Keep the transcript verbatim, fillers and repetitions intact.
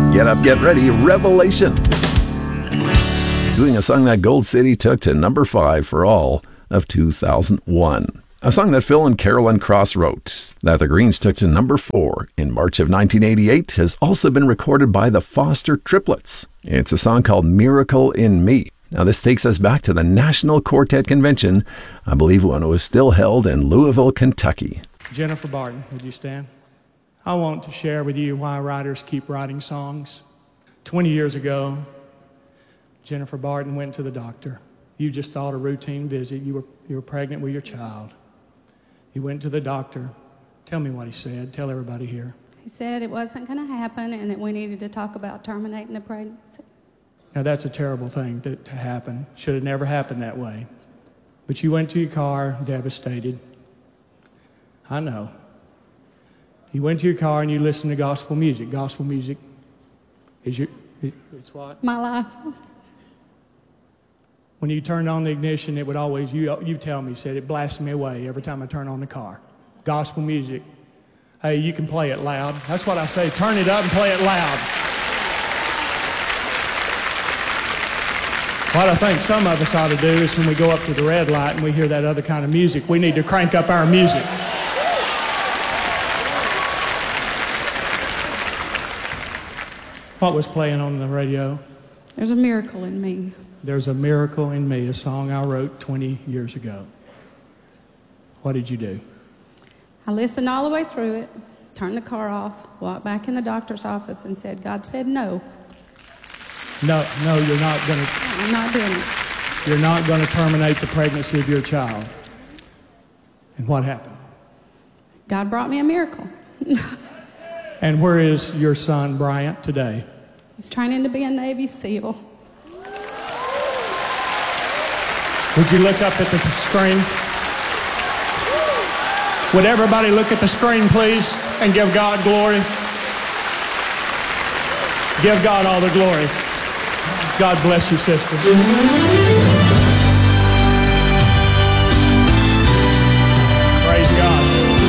Get up, get ready, Revelation. Doing a song that Gold City took to number five for all of two thousand one. A song that Phil and Carolyn Cross wrote, that the Greens took to number four in March of nineteen eighty-eight, has also been recorded by the Foster Triplets. It's a song called Miracle in Me. Now this takes us back to the National Quartet Convention, I believe when it was still held in Louisville, Kentucky. Jennifer Barton, would you stand? I want to share with you why writers keep writing songs. twenty years ago, Jennifer Barton went to the doctor. You just thought a routine visit. You were, you were pregnant with your child. You went to the doctor. Tell me what he said. Tell everybody here. He said it wasn't going to happen and that we needed to talk about terminating the pregnancy. Now that's a terrible thing to, to happen. Should have never happened that way. But you went to your car devastated. I know. You went to your car and you listened to gospel music. Gospel music is your, it, it's what? My life. When you turned on the ignition, it would always, you, you tell me, said it blasted me away every time I turn on the car. Gospel music. Hey, you can play it loud. That's what I say. Turn it up and play it loud. What I think some of us ought to do is when we go up to the red light and we hear that other kind of music, we need to crank up our music. What was playing on the radio? There's a miracle in me. There's a Miracle in Me, a song I wrote twenty years ago. What did you do? I listened all the way through it, turned the car off, walked back in the doctor's office and said, God said no. No, no, you're not going to. I'm not doing it. You're not going to terminate the pregnancy of your child. And what happened? God brought me a miracle. And where is your son, Bryant, today? He's training to be a Navy SEAL. Would you look up at the screen? Would everybody look at the screen, please, and give God glory? Give God all the glory. God bless you, sister.